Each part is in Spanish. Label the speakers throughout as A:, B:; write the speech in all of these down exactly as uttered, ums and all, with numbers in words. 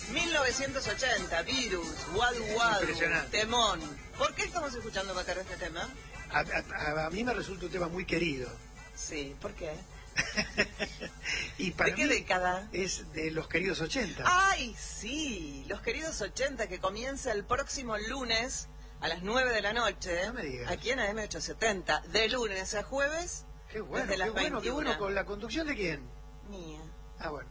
A: mil novecientos ochenta, Virus, Wadu Wadu, temón. ¿Por qué estamos escuchando, Bácaro, este tema?
B: A, a, a mí me resulta un tema muy querido.
A: Sí, ¿por qué?
B: Y para
A: ¿De qué
B: mí
A: década?
B: Es de los queridos ochenta.
A: ¡Ay, sí! Los queridos ochenta, que comienza el próximo lunes a las nueve de la noche.
B: No me digas.
A: Aquí en A M ochocientos setenta, de lunes a jueves.
B: Qué bueno,
A: desde las
B: qué bueno, qué
A: veintiuna.
B: bueno. ¿Con la conducción de quién?
A: Mía.
B: Ah, bueno.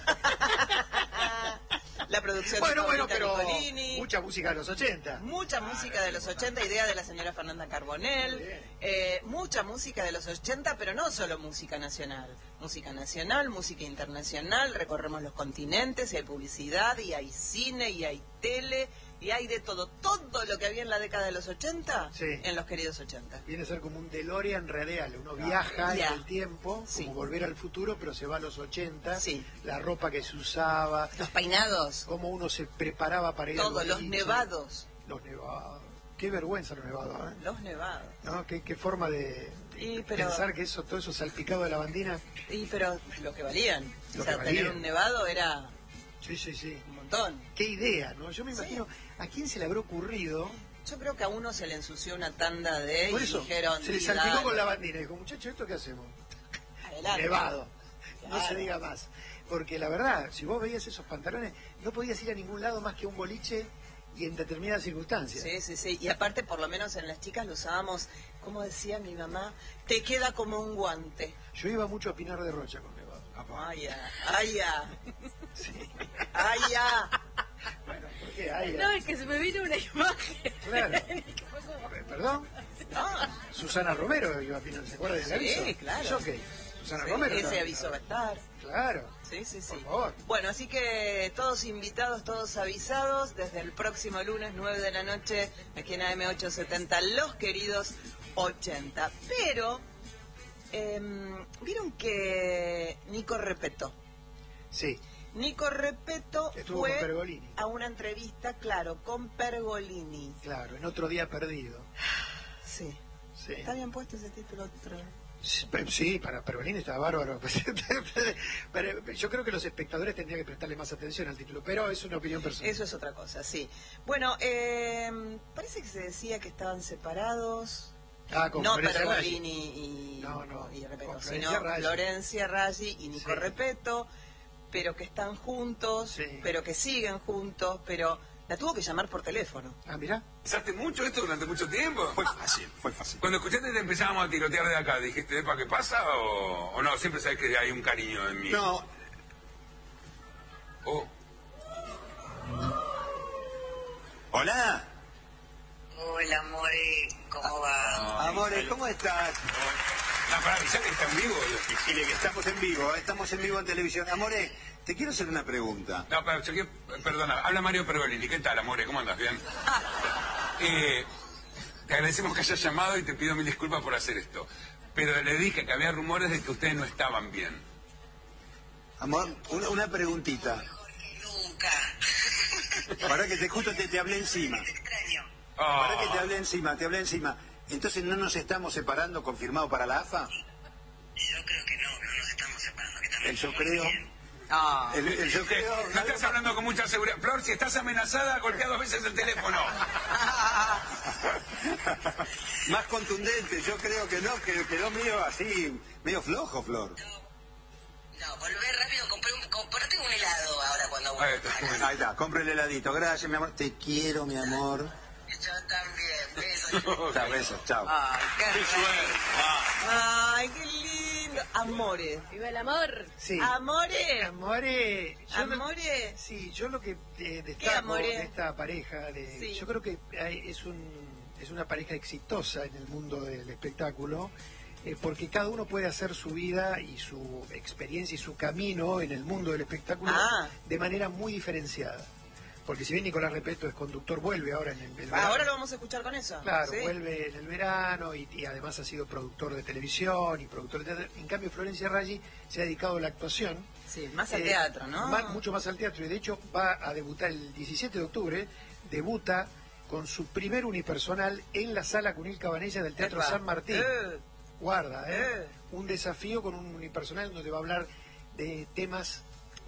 A: La producción
B: Bueno,
A: de
B: bueno,
A: Paulita
B: pero
A: Nicolini.
B: mucha música de los ochenta.
A: Mucha música de los ochenta, idea de la señora Fernanda Carbonell. Eh, mucha música de los ochenta, pero no solo música nacional. Música nacional, música internacional, recorremos los continentes, y hay publicidad, y hay cine, y hay tele, y hay de todo. Todo lo que había en la década de los ochenta,
B: sí,
A: en los queridos ochenta.
B: Viene a ser como un DeLorean real. Uno viaja
A: ya.
B: en el tiempo,
A: sí,
B: como volver al futuro, pero se va a los ochenta.
A: Sí.
B: La ropa que se usaba.
A: Los peinados.
B: Cómo uno se preparaba para ir
A: Todo,
B: al
A: los
B: boliche.
A: nevados.
B: Los nevados. Qué vergüenza los nevados, ¿eh?
A: Los nevados.
B: ¿No? ¿Qué, qué forma de, de
A: Y, pero,
B: pensar que eso, todo eso salpicado de lavandina?
A: Y pero lo que valían.
B: Lo
A: o sea,
B: que
A: tener
B: valían.
A: un nevado era
B: Sí, sí, sí.
A: un montón.
B: Qué idea, ¿no? Yo me
A: Sí.
B: imagino, ¿a quién se le habrá ocurrido?
A: Yo creo que a uno se le ensució una tanda de
B: Por
A: y
B: eso,
A: dijeron,
B: se le
A: "Sí,
B: salpicó
A: dale,
B: con lavandina. Y dijo, muchacho, ¿esto qué hacemos?
A: adelante".
B: Nevado. No
A: Claro.
B: se diga más. Porque la verdad, si vos veías esos pantalones, no podías ir a ningún lado más que a un boliche y en determinadas circunstancias.
A: Sí, sí, sí. Y aparte, por lo menos en las chicas lo usábamos, como decía mi mamá, te queda como un guante.
B: Yo iba mucho a Pinar de Rocha con nevado.
A: Ay, ya, ay, ya.
B: Sí.
A: Ay, ya.
B: Bueno, ¿por qué? Ay,
C: No, es que se me vino una imagen.
B: Claro.
C: Que fue como-
B: ¿Perdón?
A: No,
B: Susana Romero iba a Pinar, ¿se acuerda del
A: Sí,
B: aviso?
A: claro.
B: ¿Yo qué? Susana
A: sí,
B: Romero.
A: ese
B: ¿no?
A: aviso va a estar.
B: Claro.
A: Sí, sí, sí.
B: Por favor.
A: Bueno, así que todos invitados, todos avisados, desde el próximo lunes, nueve de la noche, aquí en A M ochocientos setenta, los queridos ochenta. Pero, eh, vieron que Nico Repetto.
B: Sí.
A: Nico Repetto
B: Estuvo
A: fue
B: con Pergolini.
A: a una entrevista, claro, con Pergolini.
B: Claro, en Otro Día Perdido.
A: Sí.
B: Sí.
A: ¿Está bien puesto ese título? Otro?
B: Sí, pero sí, para Pergolini estaba bárbaro. Pero yo creo que los espectadores tendrían que prestarle más atención al título, pero es una opinión personal.
A: Eso es otra cosa, sí. Bueno, eh, parece que se decía que estaban separados.
B: Ah, con
A: No
B: Florencia
A: Pergolini y,
B: No, no,
A: y Repetto,
B: con
A: sino
B: Florencia Raggi.
A: Florencia Raggi y Nico
B: Sí.
A: Repetto, pero que están juntos,
B: Sí.
A: pero que siguen juntos, pero la tuvo que llamar por teléfono.
B: Ah, mirá.
D: ¿Pensaste mucho esto durante mucho tiempo?
E: Fue fácil, fue fácil.
D: Cuando escuchaste te empezábamos a tirotear de acá, ¿dijiste, Epa, qué pasa? O, o no, siempre sabes que hay un cariño en mí.
E: No,
D: Oh,
E: hola.
F: Hola, More, ¿cómo va?
E: Amores, ¿cómo estás?
D: no, para avisar que está en vivo.
E: Decirle que estamos en vivo, ¿eh? Estamos en vivo en televisión. Amore, te quiero hacer una pregunta.
D: No, pero yo quiero- perdona, habla Mario Pergolini. ¿Qué tal, amore? ¿Cómo andas? ¿Bien? Eh, te agradecemos que hayas llamado y te pido mil disculpas por hacer esto. Pero le dije que había rumores de que ustedes no estaban bien.
E: Amor, una, una preguntita.
F: Mejor que nunca.
E: Para que te justo te, te hablé encima.
F: Te extraño.
D: Oh,
E: Para que te hablé encima, te hablé encima. Entonces, ¿no nos estamos separando confirmado para la A F A?
F: Yo creo que no, que no nos estamos separando, que estamos
E: El yo
F: muy
E: creo.
F: bien.
A: Ah,
E: El, el yo
D: eh,
E: creo.
D: no estás hablando con mucha seguridad. Flor, si estás amenazada, golpea dos veces el teléfono.
E: Más contundente, yo creo que no, que quedó medio así, medio flojo, Flor.
F: No, volvé rápido, compré un, comprate un helado ahora cuando
D: Ahí
F: vuelva
D: está,
F: a
D: muy bien.
F: casa.
E: Ahí está, compre el heladito. Gracias, mi amor. Te quiero, mi amor.
F: Yo también, besos.
E: Chao, besos, chao.
A: ay, qué,
D: Qué
A: rico.
D: suerte. Ah.
A: Ay, qué lindo. Amores.
C: ¡Viva el amor!
B: Sí.
A: Amores.
B: Amore. yo lo-
A: Amores.
B: Sí, yo lo que eh, destaco
A: amore?
B: de esta pareja, de,
A: Sí.
B: yo creo que hay- es un es una pareja exitosa en el mundo del espectáculo, eh, porque cada uno puede hacer su vida y su experiencia y su camino en el mundo del espectáculo
A: Ah.
B: de manera muy diferenciada. Porque si bien Nicolás Repetto es conductor, vuelve ahora en el, el verano.
A: Ahora lo vamos a escuchar con eso.
B: Claro,
A: ¿sí?
B: vuelve en el verano y, y además ha sido productor de televisión y productor de teatro. En cambio, Florencia Raggi se ha dedicado a la actuación.
A: Sí, más al
B: Eh,
A: teatro, ¿no?
B: más- mucho más al teatro. Y de hecho va a debutar el diecisiete de octubre, debuta con su primer unipersonal en la sala Cunil Cabanella del Teatro
A: Epa.
B: San Martín.
A: Eh,
B: Guarda, ¿eh?
A: Eh.
B: Un desafío con un unipersonal donde va a hablar de temas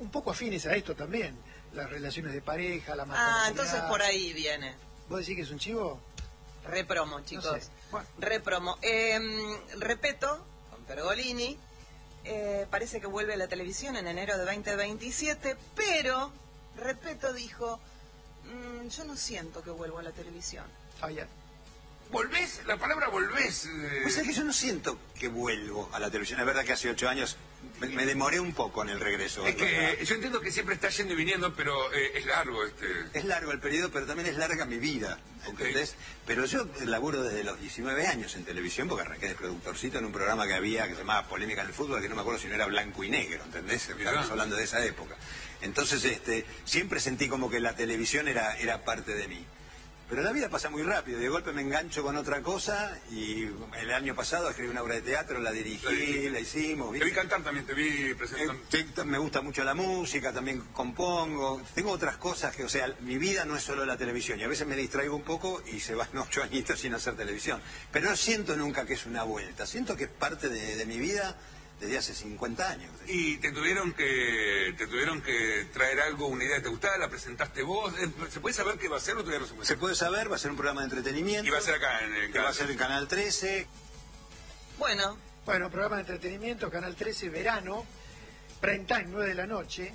B: un poco afines a esto también, las relaciones de pareja, la maternidad.
A: Ah, entonces por ahí viene.
B: ¿Vos decís que es un chivo?
A: Repromo, chicos.
B: No sé. Bueno.
A: Repromo. Eh, Repeto, con Pergolini, eh, parece que vuelve a la televisión en enero de veinte veintisiete, pero Repeto dijo, mmm, yo no siento que vuelvo a la televisión.
B: Falla.
D: ¿Volvés? La palabra volvés. Eh...
E: O sea que yo no siento que vuelvo a la televisión. Es verdad que hace ocho años me, me demoré un poco en el regreso.
D: Es que eh, yo entiendo que siempre está yendo y viniendo, pero eh, es largo este...
E: Es largo el periodo, pero también es larga mi vida, ¿entendés? Sí. Pero yo laburo desde los diecinueve años en televisión, porque arranqué de productorcito en un programa que había que se llamaba Polémica en el Fútbol, que no me acuerdo si no era blanco y negro, ¿entendés? Estamos hablando de esa época. Entonces, este, siempre sentí como que la televisión era, era parte de mí. Pero la vida pasa muy rápido, de golpe me engancho con otra cosa y el año pasado escribí una obra de teatro, la dirigí, la, dirigí. la hicimos.
D: ¿Viste? Te vi cantar también, te vi presentando.
E: Eh, te, me gusta mucho la música, también compongo, tengo otras cosas que, o sea, mi vida no es solo la televisión y a veces me distraigo un poco y se van ocho añitos sin hacer televisión. Pero no siento nunca que es una vuelta, siento que es parte de, de mi vida desde hace cincuenta años.
D: ¿Y te tuvieron que te tuvieron que traer algo, una idea que te gustaba? ¿La presentaste vos? ¿Se puede saber qué va a ser o todavía no se puede
E: saber? Se puede saber, va a ser un programa de entretenimiento.
D: Y va a ser acá en el
E: canal. Va a ser en Canal trece.
A: Bueno.
B: Bueno, programa de entretenimiento, Canal trece, verano, prime time, nueve de la noche.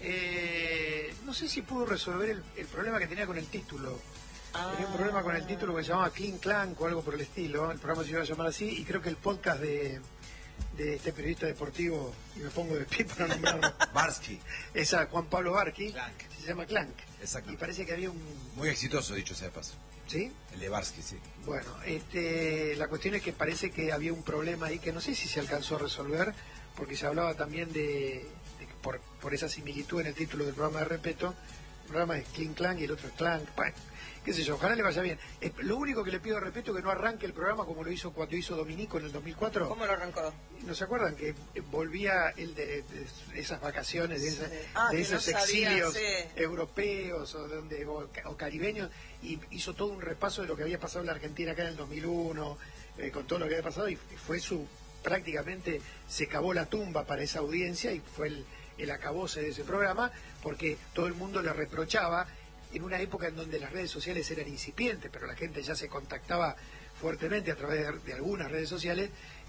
B: Eh, no sé si pudo resolver el, el problema que tenía con el título. Ah. Tenía un problema con el título que se llamaba Clean Clank o algo por el estilo. El programa se iba a llamar así y creo que el podcast de... de este periodista deportivo, y me pongo de pie para nombrarlo.
G: Barsky.
B: Esa, Juan Pablo Barsky.
G: Clank.
B: Se llama Clank.
G: Exacto.
B: Y parece que había un...
G: Muy exitoso, dicho sea de paso.
B: ¿Sí?
G: El de Barsky, sí.
B: Bueno, este, la cuestión es que parece que había un problema ahí que no sé si se alcanzó a resolver, porque se hablaba también de, de por, por esa similitud en el título del programa de Repeto. El programa es Clean Clank y el otro es Clank. Bueno, qué sé yo, ojalá le vaya bien. Eh, lo único que le pido a Repeto es que no arranque el programa como lo hizo cuando hizo Dominico en el dos mil cuatro.
A: ¿Cómo lo arrancó?
B: ¿No se acuerdan que volvía el de, de esas vacaciones, de, esa,
A: sí. ah,
B: de esos
A: no
B: exilios
A: sabía, sí.
B: europeos o, donde, o, o caribeños, y hizo todo un repaso de lo que había pasado en la Argentina acá en el dos mil uno, eh, con todo lo que había pasado, y fue su, prácticamente se cavó la tumba para esa audiencia y fue el, el acabose de ese programa, porque todo el mundo le reprochaba en una época en donde las redes sociales eran incipientes, pero la gente ya se contactaba fuertemente a través de, de algunas redes sociales,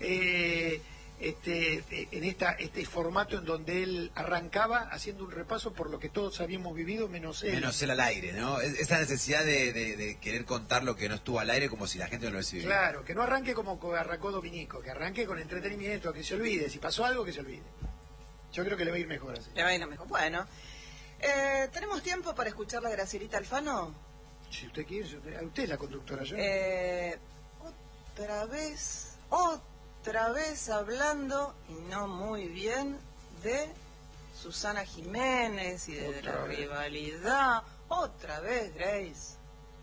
B: eh, este, en esta, este formato en donde él arrancaba haciendo un repaso por lo que todos habíamos vivido, menos él.
G: Menos él al aire, ¿no? Esa necesidad de, de, de querer contar lo que no estuvo al aire como si la gente no lo hubiese vivido.
B: Claro, que no arranque como arrancó Dominico, que arranque con entretenimiento, que se olvide, si pasó algo, que se olvide. Yo creo que le va a ir mejor así.
A: Le va a ir mejor. Bueno, eh, ¿tenemos tiempo para escuchar la Gracielita Alfano?
B: Si usted quiere, usted, usted es la conductora, yo.
A: Eh, otra vez, otra vez hablando, y no muy bien, de Susana Jiménez y de, de la vez. rivalidad. Otra vez, Grace.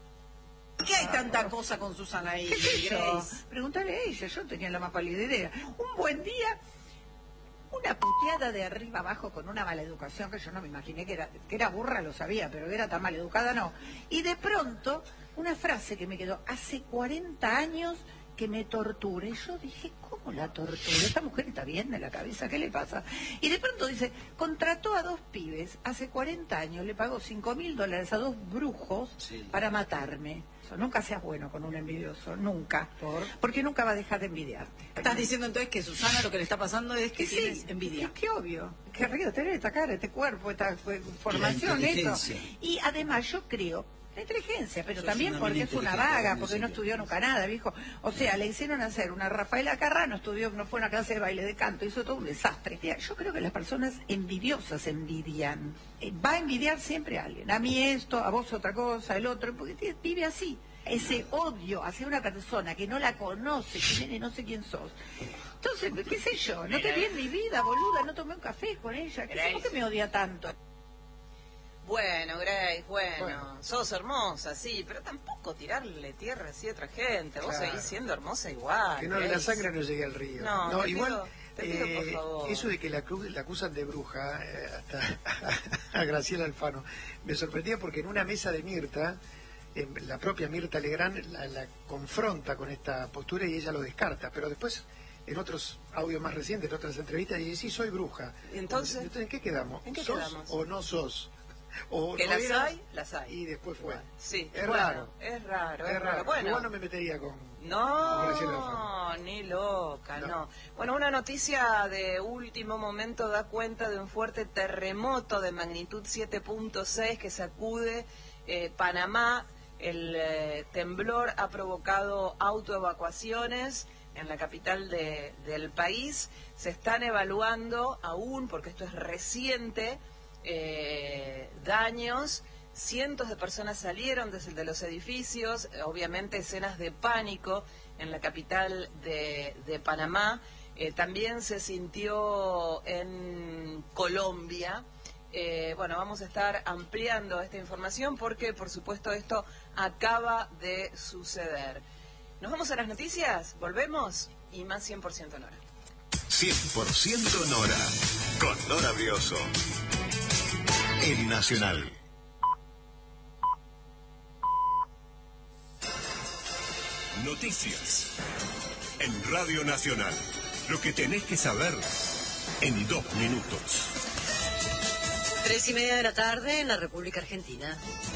C: ¿Qué hay tanta cosa con Susana ahí, Grace?
H: Pregúntale a ella, yo tenía la más pálida idea. Un buen día, una puteada de arriba abajo con una mala educación, que yo no me imaginé que era, que era burra, lo sabía, pero que era tan mal educada, no. Y de pronto, una frase que me quedó, hace cuarenta años que me torture. Yo dije, ¿cómo la tortura? Esta mujer está bien de la cabeza, ¿qué le pasa? Y de pronto dice, contrató a dos pibes, hace cuarenta años, le pagó cinco mil dólares a dos brujos sí. para matarme. Eso, nunca seas bueno con un envidioso, nunca. ¿Por? Porque nunca va a dejar de envidiarte.
C: ¿Estás diciendo entonces que Susana lo que le está pasando es que
H: sí,
C: tienes envidia?
H: Es que obvio. Qué rico tener esta cara, este cuerpo, esta formación, eso. Y además yo creo... la inteligencia, pero Sos también porque es una vaga, porque no estudió nunca nada, viejo. O sea, le hicieron hacer una Rafaela Carrá, no estudió, no fue a una clase de baile de canto, hizo todo un desastre. Yo creo que las personas envidiosas envidian. Va a envidiar siempre a alguien. A mí esto, a vos otra cosa, el otro, porque vive así. Ese odio hacia una persona que no la conoce, que viene no sé quién sos. Entonces, qué sé yo, no te vi en mi vida, boluda, no tomé un café con ella. ¿Por qué me odia tanto?
A: Bueno, Grace, bueno, bueno, sos hermosa, sí, pero tampoco tirarle tierra así a otra gente. Vos claro. seguís siendo hermosa igual.
B: Que no,
A: Grace.
B: la sangre no llegue al río.
A: No,
B: no
A: te
B: igual.
A: Pido, te pido,
B: eh,
A: por favor.
B: Eso de que la, la acusan de bruja, eh, hasta a Graciela Alfano, me sorprendía porque en una mesa de Mirta, eh, la propia Mirta Legrand la, la confronta con esta postura y ella lo descarta, pero después en otros audios más recientes, en otras entrevistas, y sí, soy bruja.
A: Entonces,
B: Entonces ¿en qué quedamos?
A: ¿En qué
B: ¿Sos
A: quedamos?
B: o no sos? O
A: que
B: no
A: las
B: eras,
A: hay, las hay.
B: y después fue.
A: Sí,
B: Es
A: bueno,
B: raro.
A: Es raro, es,
B: Es
A: raro.
B: raro.
A: Bueno,
B: Igual no me metería con...
A: No, ni loca, no.
B: No.
A: Bueno, una noticia de último momento da cuenta de un fuerte terremoto de magnitud siete punto seis que sacude eh, Panamá. El eh, temblor ha provocado autoevacuaciones en la capital de, del país. Se están evaluando aún, porque esto es reciente, eh, daños. Cientos de personas salieron desde de los edificios, obviamente escenas de pánico en la capital de, de Panamá. Eh, también se sintió en Colombia. Eh, bueno, vamos a estar ampliando esta información porque, por supuesto, esto acaba de suceder. ¿Nos vamos a las noticias? ¿Volvemos? Y más cien por ciento Nora.
I: cien por ciento Nora, con Nora Brioso. El Nacional. Noticias. En Radio Nacional. Lo que tenés que saber en dos minutos.
J: Tres y media de la tarde en la República Argentina.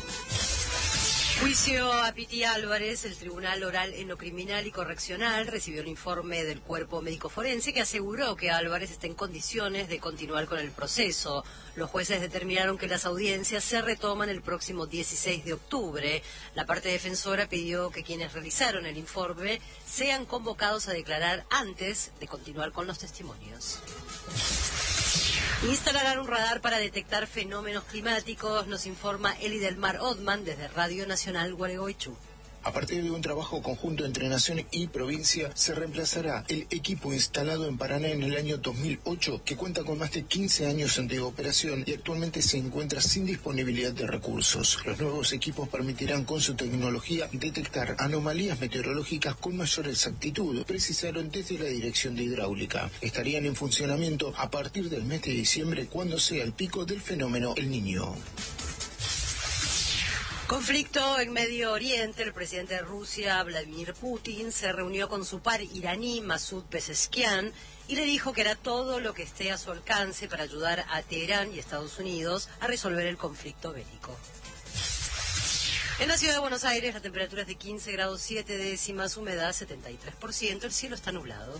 J: Juicio a Piti Álvarez. El Tribunal Oral en lo Criminal y Correccional recibió el informe del cuerpo médico forense que aseguró que Álvarez está en condiciones de continuar con el proceso. Los jueces determinaron que las audiencias se retoman el próximo dieciséis de octubre. La parte defensora pidió que quienes realizaron el informe sean convocados a declarar antes de continuar con los testimonios. Instalarán un radar para detectar fenómenos climáticos, nos informa Elidelmar Odman desde Radio Nacional Gualeguaychú.
K: A partir de un trabajo conjunto entre Nación y provincia, se reemplazará el equipo instalado en Paraná en el año dos mil ocho, que cuenta con más de quince años de operación y actualmente se encuentra sin disponibilidad de recursos. Los nuevos equipos permitirán con su tecnología detectar anomalías meteorológicas con mayor exactitud, precisaron desde la Dirección de Hidráulica. Estarían en funcionamiento a partir del mes de diciembre, cuando sea el pico del fenómeno El Niño.
J: Conflicto en Medio Oriente. El presidente de Rusia, Vladimir Putin, se reunió con su par iraní, Masoud Pezeshkian, y le dijo que hará todo lo que esté a su alcance para ayudar a Teherán y Estados Unidos a resolver el conflicto bélico. En la ciudad de Buenos Aires, la temperatura es de quince grados siete décimas, humedad setenta y tres por ciento, el cielo está nublado.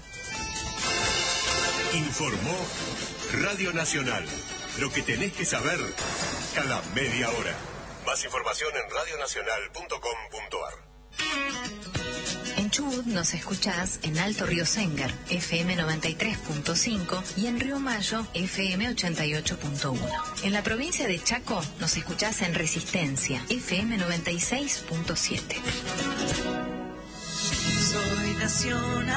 I: Informó Radio Nacional. Lo que tenés que saber cada media hora. Más información en radionacional punto com punto ar.
L: En Chubut nos escuchás en Alto Río Sengar, F M noventa y tres punto cinco, y en Río Mayo, F M ochenta y ocho punto uno. En la provincia de Chaco nos escuchás en Resistencia, F M noventa y seis punto siete.
C: Soy nacional.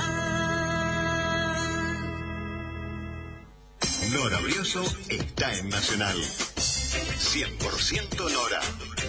I: Nora Brioso está en Nacional. cien por ciento Nora.